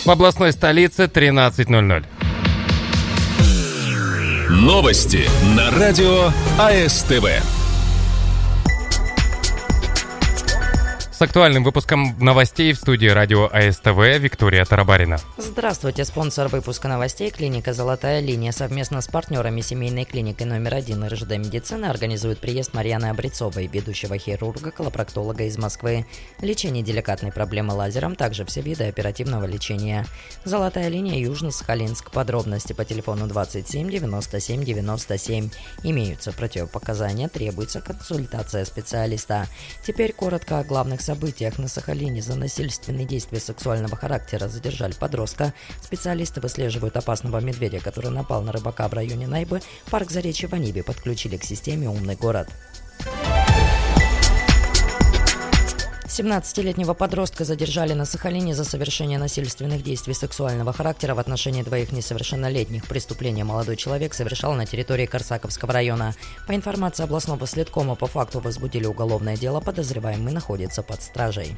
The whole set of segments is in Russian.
В областной столице 13:00. Новости на радио АСТВ. С актуальным выпуском новостей в студии радио АСТВ Виктория Тарабарина. Здравствуйте, спонсор выпуска новостей — клиника «Золотая линия». Совместно с партнерами семейной клиники номер 1 РЖД Медицины организует приезд Марьяны Обрецовой, ведущего хирурга-колопроктолога из Москвы. Лечение деликатной проблемы лазером, также все виды оперативного лечения. «Золотая линия», Южно-Сахалинск. Подробности по телефону 27 97 97. Имеются противопоказания, требуется консультация специалиста. Теперь коротко о главных событиях. На Сахалине за насильственные действия сексуального характера задержали подростка. Специалисты выслеживают опасного медведя, который напал на рыбака в районе Найбы. Парк Заречье в Аниве подключили к системе «Умный город». 17-летнего подростка задержали на Сахалине за совершение насильственных действий сексуального характера в отношении двоих несовершеннолетних. Преступление молодой человек совершал на территории Корсаковского района. По информации областного следкома, по факту возбудили уголовное дело, подозреваемый находится под стражей.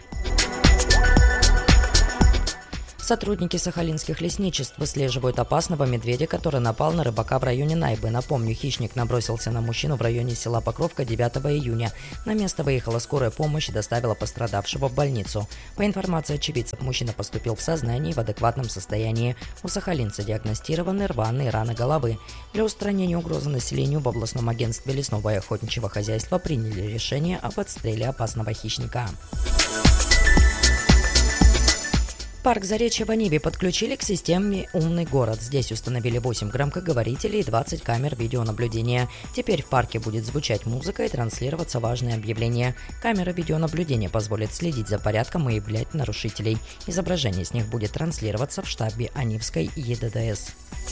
Сотрудники сахалинских лесничеств выслеживают опасного медведя, который напал на рыбака в районе Найбы. Напомню, хищник набросился на мужчину в районе села Покровка 9 июня. На место выехала скорая помощь и доставила пострадавшего в больницу. По информации очевидцев, мужчина поступил в сознании и в адекватном состоянии. У сахалинца диагностированы рваные раны головы. Для устранения угрозы населению в областном агентстве лесного и охотничьего хозяйства приняли решение об отстреле опасного хищника. Парк Заречье в Аниве подключили к системе «Умный город». Здесь установили 8 громкоговорителей и 20 камер видеонаблюдения. Теперь в парке будет звучать музыка и транслироваться важные объявления. Камера видеонаблюдения позволит следить за порядком и выявлять нарушителей. Изображение с них будет транслироваться в штабе Анивской ЕДДС.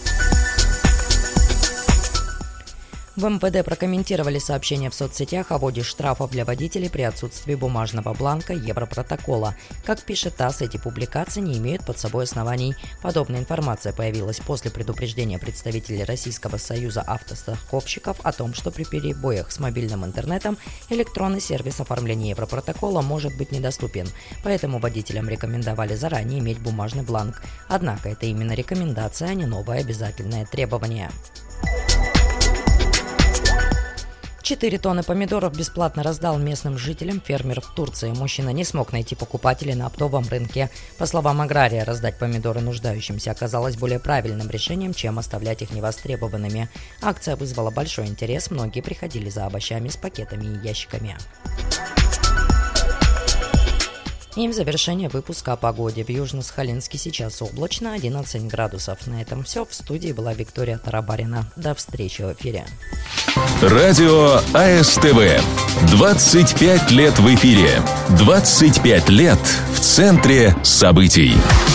В МВД прокомментировали сообщение в соцсетях о вводе штрафов для водителей при отсутствии бумажного бланка Европротокола. Как пишет ТАСС, эти публикации не имеют под собой оснований. Подобная информация появилась после предупреждения представителей Российского союза автостраховщиков о том, что при перебоях с мобильным интернетом электронный сервис оформления Европротокола может быть недоступен. Поэтому водителям рекомендовали заранее иметь бумажный бланк. Однако это именно рекомендация, а не новое обязательное требование. 4 тонны помидоров бесплатно раздал местным жителям фермер в Турции. Мужчина не смог найти покупателей на оптовом рынке. По словам агрария, раздать помидоры нуждающимся оказалось более правильным решением, чем оставлять их невостребованными. Акция вызвала большой интерес, многие приходили за овощами с пакетами и ящиками. И в завершение выпуска о погоде. В Южно-Сахалинске сейчас облачно, 11 градусов. На этом все. В студии была Виктория Тарабарина. До встречи в эфире. Радио АСТВ. 25 лет в эфире. 25 лет в центре событий.